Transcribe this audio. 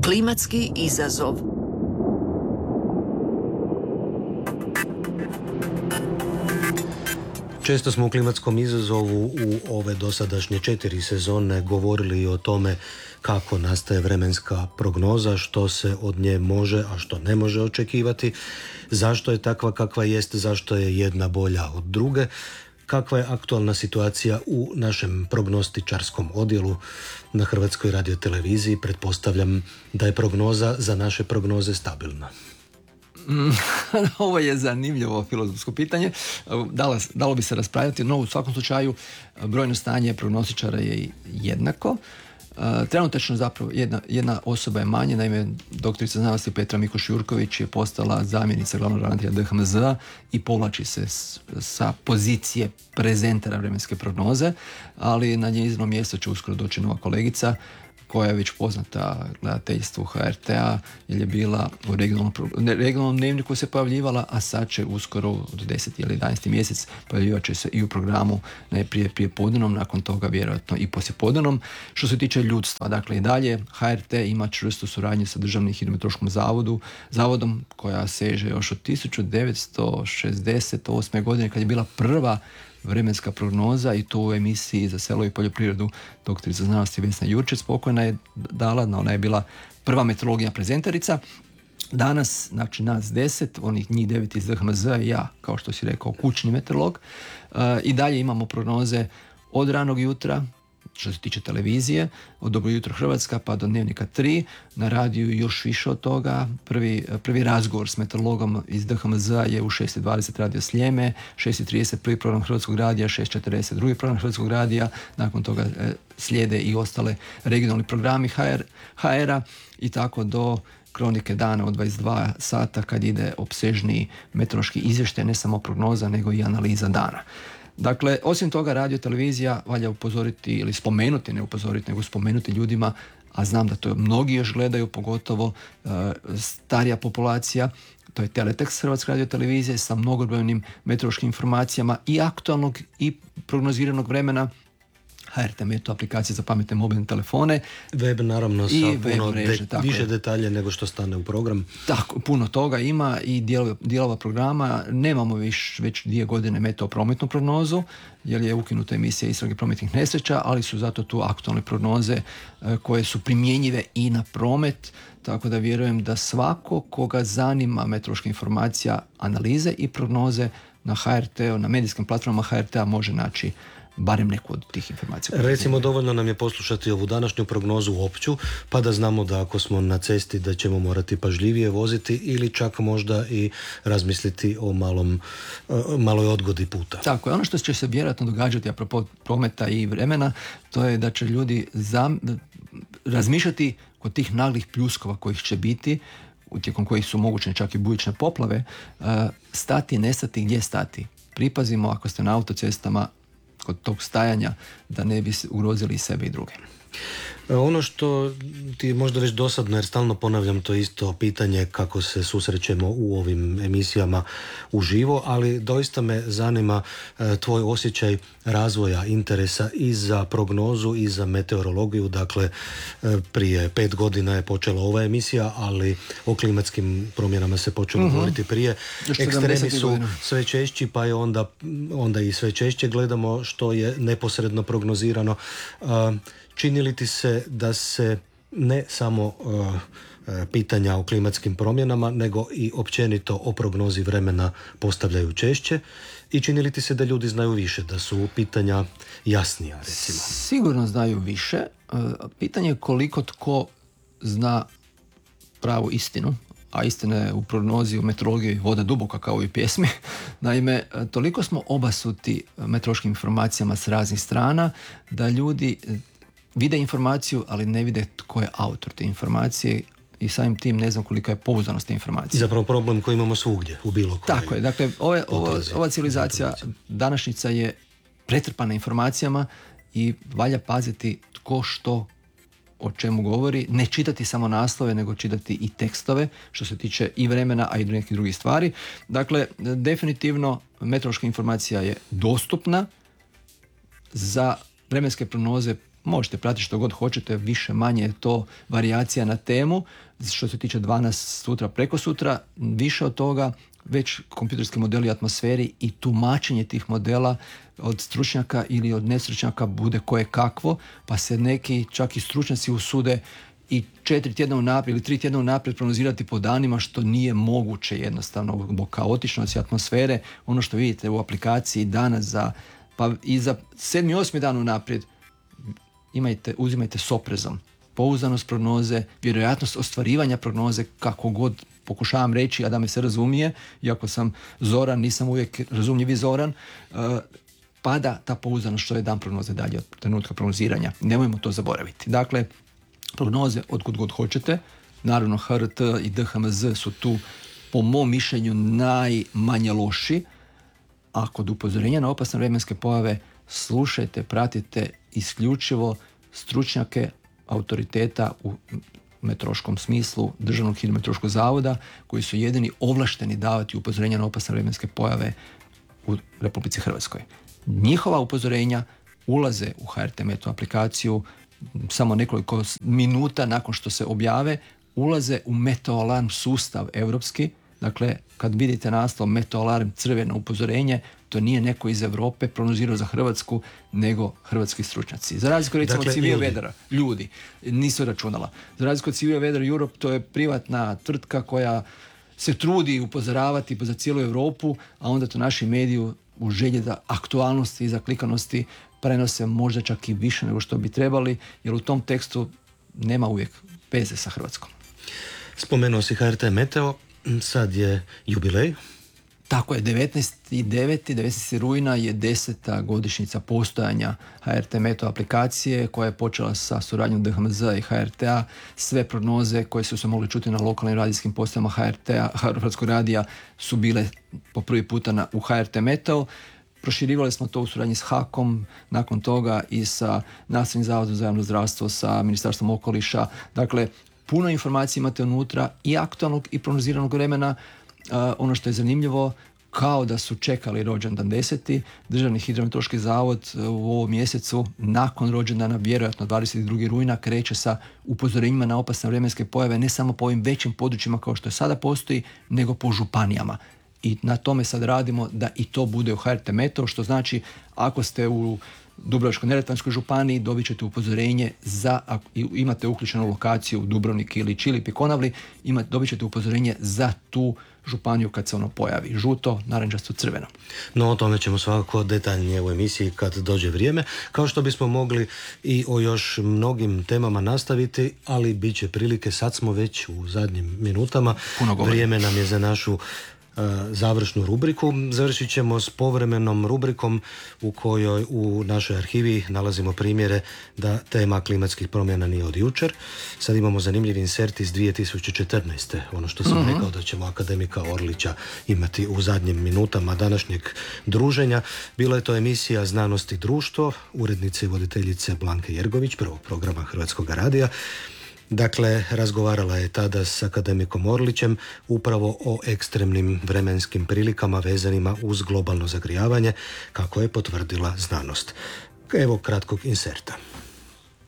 Klimatski izazov. Često smo u klimatskom izazovu u ove dosadašnje 4 sezone govorili i o tome kako nastaje vremenska prognoza, što se od nje može, a što ne može očekivati, zašto je takva kakva jest, zašto je jedna bolja od druge, kakva je aktualna situacija u našem prognostičarskom odjelu na Hrvatskoj radioteleviziji. Pretpostavljam da je prognoza za naše prognoze stabilna. Ovo je zanimljivo filozofsko pitanje. Dalo bi se raspravljati, no u svakom slučaju brojno stanje prognostičara je jednako. Trenutačno zapravo jedna osoba je manje, naime doktorica znanosti Petra Mikuš-Jurković je postala zamjenica glavnog ravnatelja DHMZ-a i povlači se sa pozicije prezentera vremenske prognoze, ali na njezinom mjestu će uskoro doći nova kolegica koja je već poznata gledateljstvu HRT-a, jer je bila u regionalnom dnevniku se pojavljivala, a sad će uskoro od 10. ili 11. mjesec pojavljivat će se i u programu najprije prije podnevom, nakon toga vjerojatno i poslije podnevom. Što se tiče ljudstva, dakle i dalje HRT ima čvrstu suradnju sa Državnim hidrometeorološkim zavodom koja seže još od 1968. godine kad je bila prva vremenska prognoza i to u emisiji za selo i poljoprivredu doktorica znanosti Vesna Jurčec pokojna je dala, ona je bila prva meteorologija prezenterica. Danas, znači nas 10, onih njih 9 iz DHMZ-a i ja, kao što si rekao, kućni meteorolog, i dalje imamo prognoze od ranog jutra, što se tiče televizije, od Dobro jutro Hrvatska pa do Dnevnika 3, na radiju još više od toga. Prvi razgovor s meteorologom iz DHMZ-a je u 6:20 Radio Sljeme, 6:30 prvi program Hrvatskog radija, 6:40 drugi program Hrvatskog radija, nakon toga slijede i ostale regionalni programi HR-a i tako do Kronike dana od 22 sata kad ide opsežniji meteorološki izvještaj, ne samo prognoza nego i analiza dana. Dakle, osim toga, radio, televizija valja upozoriti ili spomenuti, ne upozoriti, nego spomenuti ljudima, a znam da to mnogi još gledaju, pogotovo starija populacija, to je teletekst Hrvatske radiotelevizije sa mnogobrojnim meteorološkim informacijama i aktualnog i prognoziranog vremena. HRT Meto, aplikacije za pametne mobilne telefone. Web naravno sa puno mreže, više detalje nego što stane u program. Tako, puno toga ima i dijelova programa. Nemamo već 2 godine meteoprometnu prognozu, jer je ukinuta emisija istrage prometnih nesreća, ali su zato tu aktualne prognoze koje su primjenjive i na promet, tako da vjerujem da svako koga zanima meteorološka informacija, analize i prognoze na HRT-u, na medijskim platformama HRT-a može naći barem neku od tih informacija. Recimo, dovoljno nam je poslušati ovu današnju prognozu opću, pa da znamo da ako smo na cesti da ćemo morati pažljivije voziti ili čak možda i razmisliti o maloj odgodi puta. Tako je, ono što će se vjerojatno događati apropo prometa i vremena, to je da će ljudi razmišljati kod tih naglih pljuskova kojih će biti, tijekom kojih su moguće čak i bujične poplave, stati, nestati, gdje stati. Pripazimo ako ste na autocestama kod tog stajanja da ne bi ugrozili i sebe i druge. Ono što ti je možda već dosadno, jer stalno ponavljam to isto pitanje kako se susrećemo u ovim emisijama uživo, ali doista me zanima tvoj osjećaj razvoja interesa i za prognozu i za meteorologiju. Dakle, prije 5 godina je počela ova emisija, ali o klimatskim promjenama se počelo govoriti prije. Ekstremi su sve češći, pa je onda i sve češće gledamo što je neposredno prognozirano. Čini li ti se da se ne samo pitanja o klimatskim promjenama, nego i općenito o prognozi vremena postavljaju češće i čini li ti se da ljudi znaju više, da su pitanja jasnija, recimo? Sigurno znaju više. Pitanje je koliko tko zna pravu istinu, a istina je u prognozi, u meteorologiji voda duboka kao i pjesmi. Naime, toliko smo obasuti meteorološkim informacijama s raznih strana da ljudi vide informaciju, ali ne vide tko je autor te informacije i samim tim ne znam kolika je pouzdanost te informacije. Zapravo problem koji imamo svugdje, u bilo kojoj. Tako je, dakle, ova civilizacija današnjica je pretrpana informacijama i valja paziti tko što o čemu govori, ne čitati samo naslove, nego čitati i tekstove, što se tiče i vremena, a i nekih drugih stvari. Dakle, definitivno meteorološka informacija je dostupna za vremenske prognoze. možete pratiti što god hoćete, više manje je to varijacija na temu. Što se tiče 12 sutra, preko sutra, više od toga već kompjuterski modeli atmosferi i tumačenje tih modela od stručnjaka ili od nestručnjaka bude koje kakvo, pa se neki čak i stručnjaci usude i 4 tjedna unaprijed ili 3 tjedna unaprijed prognozirati po danima, što nije moguće jednostavno zbog kaotičnosti atmosfere. Ono što vidite u aplikaciji danas pa i za 7. i 8. dan unaprijed uzimajte s oprezom pouzdanost prognoze, vjerojatnost ostvarivanja prognoze, kako god pokušavam reći, a da me se razumije, iako sam zoran, nisam uvijek razumljiv i zoran, pada ta pouzdanost što je dan prognoze dalje od trenutka prognoziranja. Nemojmo to zaboraviti. Dakle, prognoze otkud god hoćete, naravno HRT i DHMZ su tu po mom mišljenju najmanje loši, a kod upozorenja na opasne vremenske pojave slušajte, pratite isključivo stručnjake autoriteta u meteorološkom smislu Državnog hidrometeorološkog zavoda, koji su jedini ovlašteni davati upozorenja na opasne vremenske pojave u Republici Hrvatskoj. Njihova upozorenja ulaze u HRT Meteo aplikaciju samo nekoliko minuta nakon što se objave, ulaze u meteoalarm sustav europski. Dakle, kad vidite naslov meteoalarm crveno upozorenje, to nije neko iz Europe prognozirao za Hrvatsku, nego hrvatski stručnjaci. Za razliku recimo od Civil Weather, ljudi, nisu računala. Za razliku od Civil Weather Europe, to je privatna tvrtka koja se trudi upozoravati za cijelu Europu, a onda to naši mediji u želji za aktualnosti i za klikanosti prenose možda čak i više nego što bi trebali, jer u tom tekstu nema uvijek veze sa Hrvatskom. Spomenuo si HRT Meteo, sad je jubilej. Tako je, 19. rujna je 10. godišnjica postojanja HRT Meteo aplikacije, koja je počela sa suradnjom DHMZ i HRT-a. Sve prognoze koje su se mogli čuti na lokalnim radijskim postajama Hrvatskog radija su bile po prvi puta u HRT Meteo. Proširivali smo to u suradnji s HAK-om, nakon toga i sa Nacionalnim zavodom za javno zdravstvo, sa Ministarstvom okoliša. Dakle, puno informacija imate unutra i aktualnog i prognoziranog vremena. Ono što je zanimljivo, kao da su čekali rođendan 10. Državni hidrometeorološki zavod u ovom mjesecu nakon rođendana, vjerojatno 22. rujna, kreće sa upozorenjima na opasne vremenske pojave ne samo po ovim većim područjima kao što je sada postoji, nego po županijama. I na tome sad radimo da i to bude u HRT Meteo, što znači ako ste u Dubrovačko-neretvanskoj županiji dobit ćete upozorenje imate uključenu lokaciju u Dubrovnik ili Čilip i Konavli, dobit ćete upozorenje za tu županiju kad se ono pojavi. Žuto, narančasto, crveno. No, o tome ćemo svakako detaljnije u emisiji kad dođe vrijeme. Kao što bismo mogli i o još mnogim temama nastaviti, ali bit će prilike, sad smo već u zadnjim minutama. Vrijeme nam je za našu završnu rubriku. Završit ćemo s povremenom rubrikom u kojoj u našoj arhivi nalazimo primjere da tema klimatskih promjena nije od jučer. Sad imamo zanimljiv insert iz 2014. Ono što sam rekao da ćemo akademika Orlića imati u zadnjim minutama današnjeg druženja. Bila je to emisija Znanost i društvo, urednice i voditeljice Blanke Jergović, prvog programa Hrvatskog radija. Dakle, razgovarala je tada s akademikom Orlićem upravo o ekstremnim vremenskim prilikama vezanima uz globalno zagrijavanje, kako je potvrdila znanost. Evo kratkog inserta.